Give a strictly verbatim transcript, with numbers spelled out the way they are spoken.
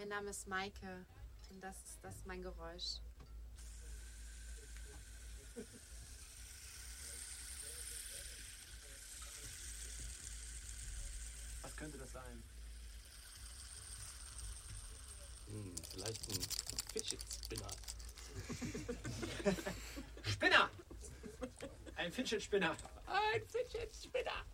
Mein Name ist Maike und das ist, das ist mein Geräusch. Was könnte das sein? Hm, vielleicht ein Fidget Spinner. Spinner! Ein Fidget Spinner. Ein Fidget Spinner.